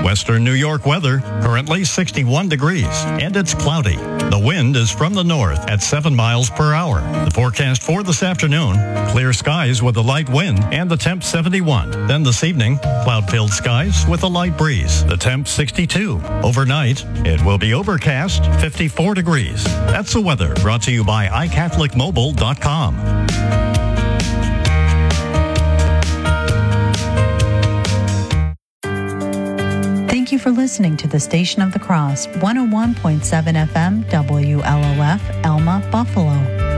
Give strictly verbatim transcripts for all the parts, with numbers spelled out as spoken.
Western New York weather, currently sixty-one degrees, and it's cloudy. The wind is from the north at seven miles per hour. The forecast for this afternoon, clear skies with a light wind and the temp seventy-one. Then this evening, cloud-filled skies with a light breeze. The temp sixty-two. Overnight, it will be overcast, fifty-four degrees. That's the weather brought to you by i catholic mobile dot com. Thank you for listening to the Station of the Cross, one oh one point seven F M, W L O F, Elma, Buffalo.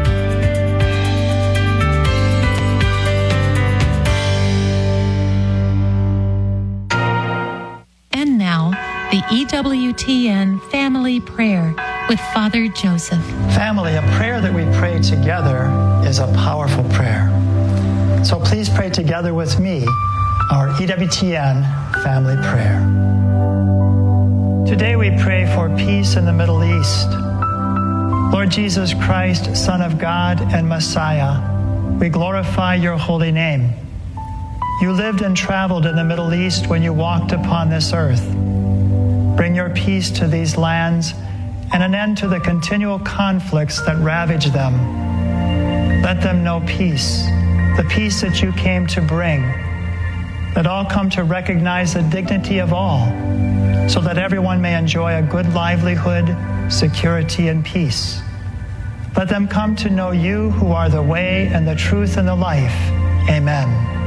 And now, the E W T N Family Prayer with Father Joseph. Family, a prayer that we pray together is a powerful prayer. So please pray together with me our E W T N Family Prayer. Today we pray for peace in the Middle East. Lord Jesus Christ, Son of God and Messiah, we glorify your holy name. You lived and traveled in the Middle East when you walked upon this earth. Bring your peace to these lands and an end to the continual conflicts that ravage them. Let them know peace, the peace that you came to bring. Let all come to recognize the dignity of all, so that everyone may enjoy a good livelihood, security, and peace. Let them come to know you, who are the way and the truth and the life. Amen.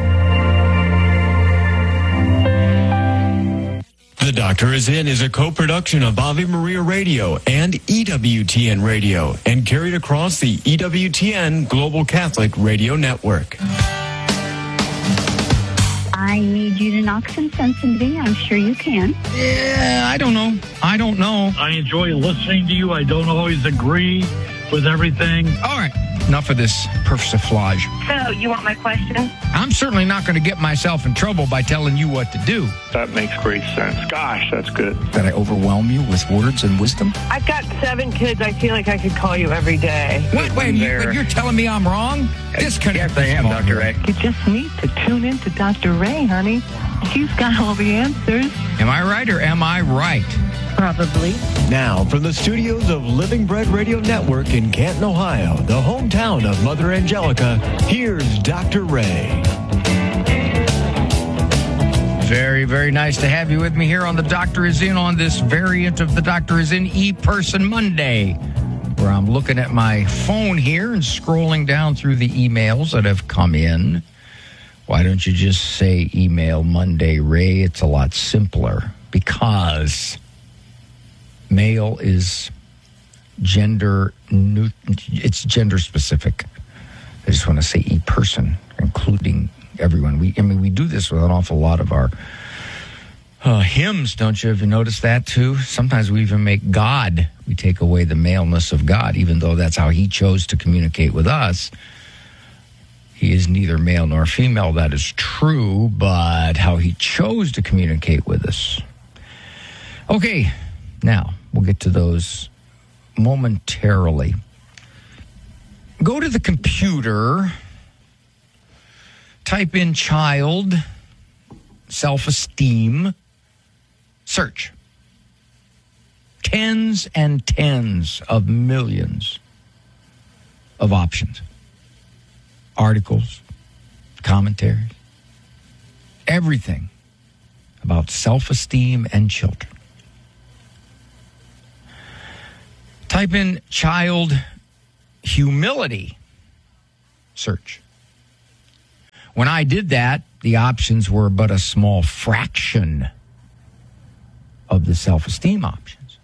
The Doctor Is In is a co-production of Ave Maria Radio and E W T N Radio and carried across the E W T N Global Catholic Radio Network. I need you to knock some sense into me. I'm sure you can. Yeah, I don't know. I don't know. I enjoy listening to you. I don't always agree with everything. All right. Enough of this persiflage. So, you want my question? I'm certainly not going to get myself in trouble by telling you what to do. That makes great sense. Gosh, that's good. That I overwhelm you with words and wisdom? I've got seven kids. I feel like I could call you every day. Wait, wait, you, but you're telling me I'm wrong? Disconnect. Yes, I am, Doctor Ray. You just need to tune in to Doctor Ray, honey. He's got all the answers. Am I right or am I right? Probably. Now, from the studios of Living Bread Radio Network in Canton, Ohio, the hometown of Mother Angelica, here's Doctor Ray. Very, very nice to have you with me here on The Doctor Is In on this variant of The Doctor Is In E-Person Monday, where I'm looking at my phone here and scrolling down through the emails that have come in. Why don't you just say email Monday, Ray? It's a lot simpler because mail is gender new, it's gender specific. I just want to say e-person, including everyone. We, I mean, we do this with an awful lot of our uh, hymns, don't you? Have you noticed that too? Sometimes we even make God, we take away the maleness of God, even though that's how he chose to communicate with us. He is neither male nor female, that is true, but how he chose to communicate with us. Okay, now we'll get to those momentarily. Go to the computer, type in child, self-esteem, search. Tens and tens of millions of options. Articles, commentaries, everything about self-esteem and children. Type in child humility, search. When I did that, the options were but a small fraction of the self-esteem options.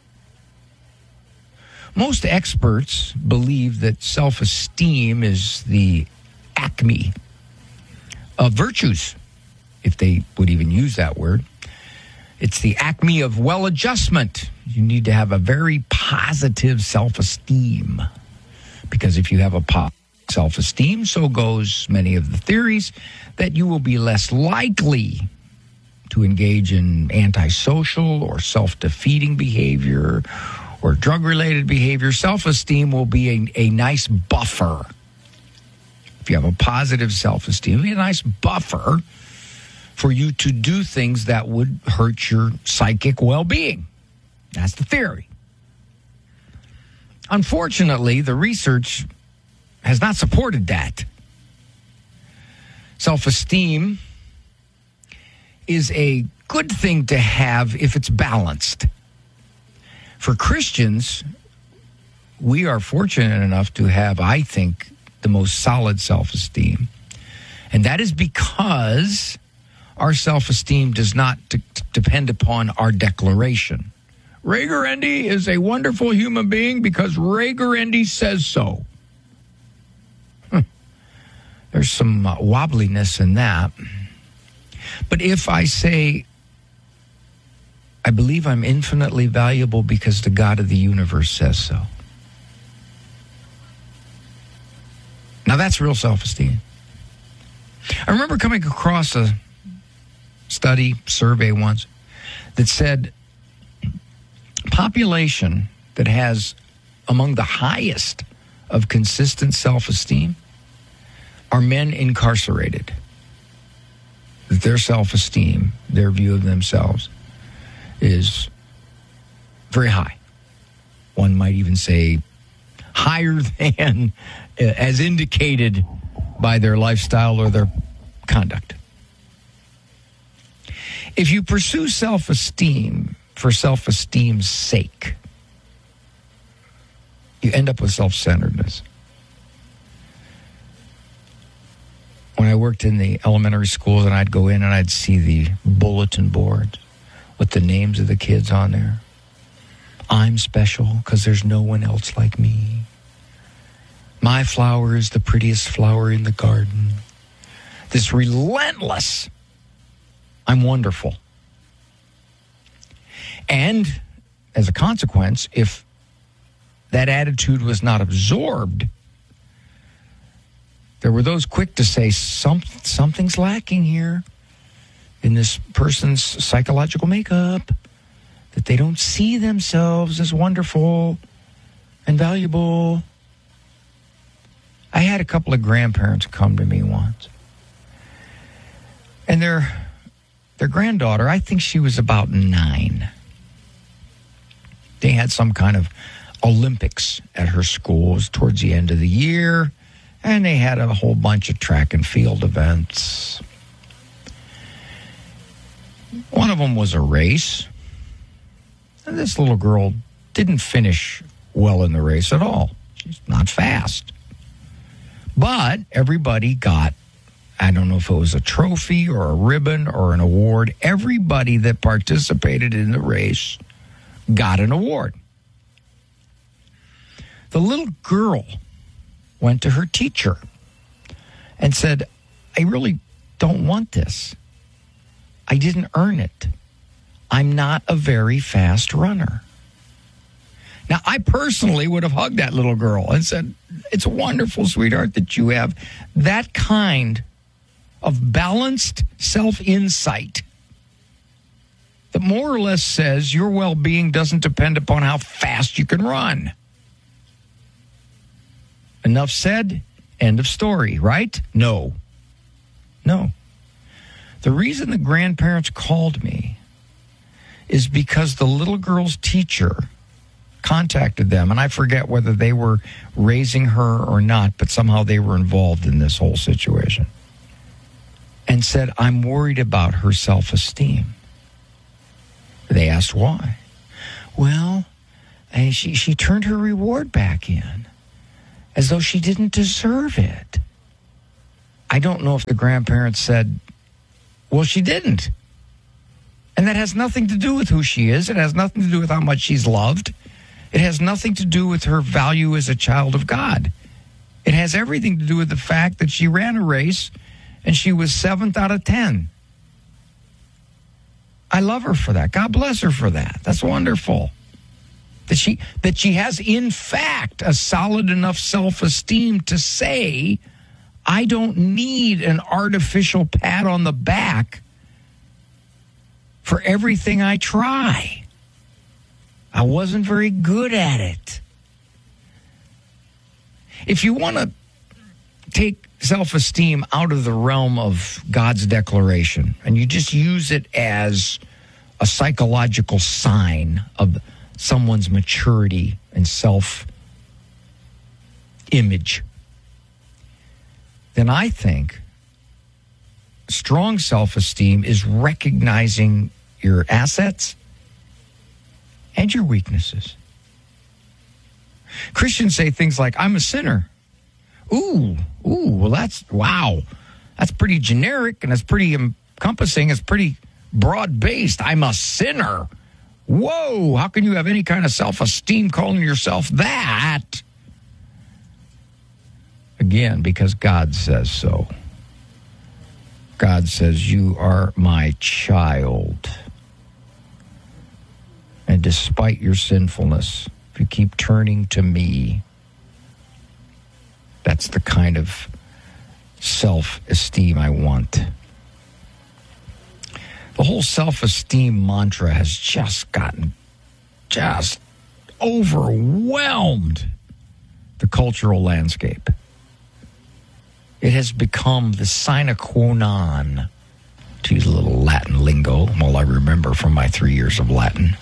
Most experts believe that self-esteem is the acme of virtues, if they would even use that word. It's the acme of well-adjustment. You need to have a very positive self-esteem, because if you have a positive self-esteem, so goes many of the theories, that you will be less likely to engage in antisocial or self-defeating behavior or drug-related behavior. Self-esteem will be a, a nice buffer. If you have a positive self-esteem, it'll be a nice buffer for you to do things that would hurt your psychic well-being. That's the theory. Unfortunately, the research has not supported that. Self-esteem is a good thing to have if it's balanced. For Christians, we are fortunate enough to have, I think, the most solid self-esteem. And that is because our self-esteem does not d- depend upon our declaration. Ray Guarendi is a wonderful human being because Ray Guarendi says so. Huh. There's some uh, wobbliness in that. But if I say, I believe I'm infinitely valuable because the God of the universe says so. Now that's real self-esteem. I remember coming across a study, survey once, that said population that has among the highest of consistent self-esteem are men incarcerated. Their self-esteem, their view of themselves is very high. One might even say higher than as indicated by their lifestyle or their conduct. If you pursue self-esteem for self-esteem's sake, you end up with self-centeredness. When I worked in the elementary schools and I'd go in and I'd see the bulletin board with the names of the kids on there. I'm special because there's no one else like me. My flower is the prettiest flower in the garden. This relentless, I'm wonderful. And as a consequence, if that attitude was not absorbed, there were those quick to say, Some, something's lacking here in this person's psychological makeup, that they don't see themselves as wonderful and valuable. I had a couple of grandparents come to me once. And their, their granddaughter, I think she was about nine. They had some kind of Olympics at her school. It was towards the end of the year. And they had a whole bunch of track and field events. One of them was a race. And this little girl didn't finish well in the race at all. She's not fast. But everybody got, I don't know if it was a trophy or a ribbon or an award. Everybody that participated in the race got an award. The little girl went to her teacher and said, I really don't want this. I didn't earn it. I'm not a very fast runner. Now, I personally would have hugged that little girl and said, it's wonderful, sweetheart, that you have that kind of balanced self-insight that more or less says your well-being doesn't depend upon how fast you can run. Enough said, end of story, right? No. No. The reason the grandparents called me is because the little girl's teacher contacted them, and I forget whether they were raising her or not, but somehow they were involved in this whole situation, and said, I'm worried about her self-esteem. They asked why. Well, and she, she turned her reward back in as though she didn't deserve it. I don't know if the grandparents said, well, she didn't. And that has nothing to do with who she is. It has nothing to do with how much she's loved. It has nothing to do with her value as a child of God. It has everything to do with the fact that she ran a race and she was seventh out of ten. I love her for that. God bless her for that. That's wonderful. That she, that she has, in fact, a solid enough self-esteem to say, I don't need an artificial pat on the back for everything I try. I wasn't very good at it. If you want to take self-esteem out of the realm of God's declaration, and you just use it as a psychological sign of someone's maturity and self-image, then I think strong self-esteem is recognizing your assets and your weaknesses. Christians say things like, I'm a sinner. Ooh, ooh, well, that's, wow. That's pretty generic, and that's pretty encompassing. It's pretty broad-based. I'm a sinner. Whoa, how can you have any kind of self-esteem calling yourself that? Again, because God says so. God says, you are my child. And despite your sinfulness, if you keep turning to me, that's the kind of self-esteem I want. The whole self-esteem mantra has just gotten just overwhelmed the cultural landscape. It has become the sine qua non, to use a little Latin lingo, all I remember from my three years of Latin,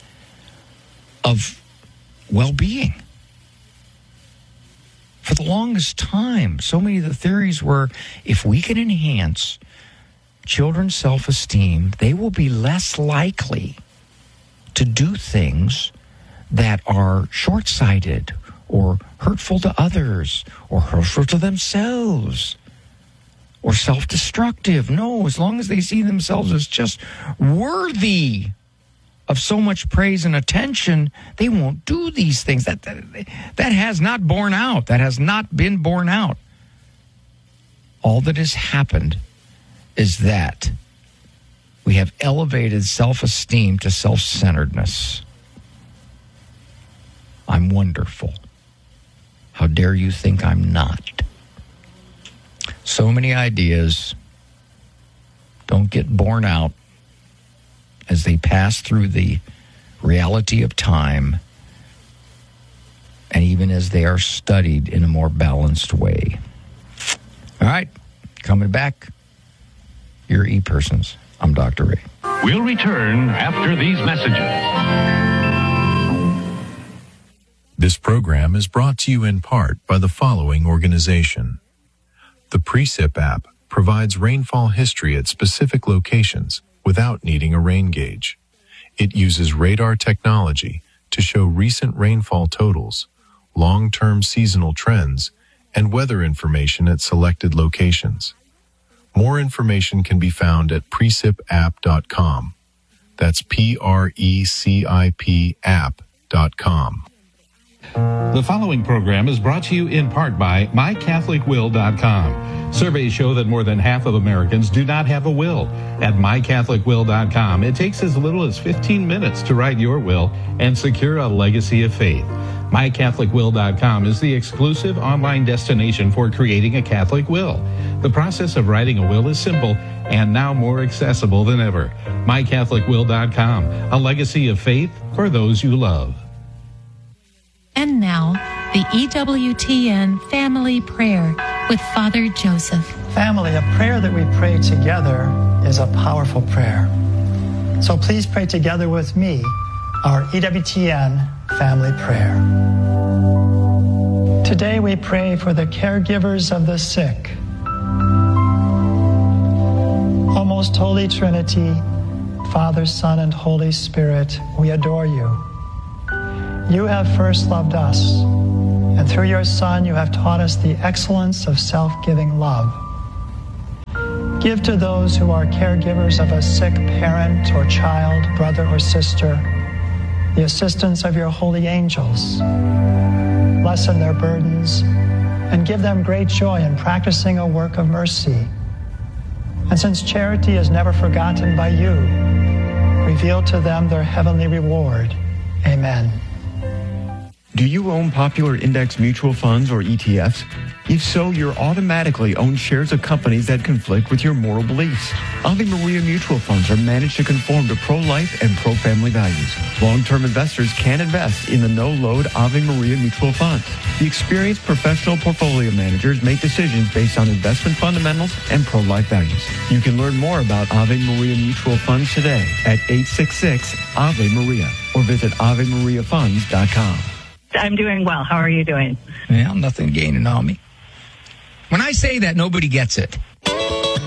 of well-being. For the longest time, so many of the theories were, if we can enhance children's self-esteem, they will be less likely to do things that are short-sighted or hurtful to others or hurtful to themselves or self-destructive. No, as long as they see themselves as just worthy of so much praise and attention, they won't do these things. That, that, that has not borne out. That has not been borne out. All that has happened is that we have elevated self-esteem to self-centeredness. I'm wonderful. How dare you think I'm not? So many ideas don't get borne out as they pass through the reality of time, and even as they are studied in a more balanced way. All right, coming back, your e-persons. I'm Doctor Ray. We'll return after these messages. This program is brought to you in part by the following organization. The Precip app provides rainfall history at specific locations without needing a rain gauge. It uses radar technology to show recent rainfall totals, long-term seasonal trends, and weather information at selected locations. More information can be found at precip app dot com. That's P R E C I P app dot com. The following program is brought to you in part by my catholic will dot com. Surveys show that more than half of Americans do not have a will. At my catholic will dot com, it takes as little as fifteen minutes to write your will and secure a legacy of faith. my catholic will dot com is the exclusive online destination for creating a Catholic will. The process of writing a will is simple and now more accessible than ever. my catholic will dot com, a legacy of faith for those you love. And now, the E W T N Family Prayer with Father Joseph. Family, a prayer that we pray together is a powerful prayer. So please pray together with me our E W T N Family Prayer. Today we pray for the caregivers of the sick. O most Holy Trinity, Father, Son, and Holy Spirit, we adore you. You have first loved us, and through your Son you have taught us the excellence of self-giving love. Give to those who are caregivers of a sick parent or child, brother or sister, the assistance of your holy angels. Lessen their burdens and give them great joy in practicing a work of mercy. And since charity is never forgotten by you, reveal to them their heavenly reward. Amen. Do you own popular index mutual funds or E T Fs? If so, you're automatically own shares of companies that conflict with your moral beliefs. Ave Maria mutual funds are managed to conform to pro-life and pro-family values. Long-term investors can invest in the no-load Ave Maria mutual funds. The experienced professional portfolio managers make decisions based on investment fundamentals and pro-life values. You can learn more about Ave Maria mutual funds today at eight six six Ave Maria or visit ave maria funds dot com. I'm doing well. How are you doing? Well, nothing gaining on me. When I say that, nobody gets it.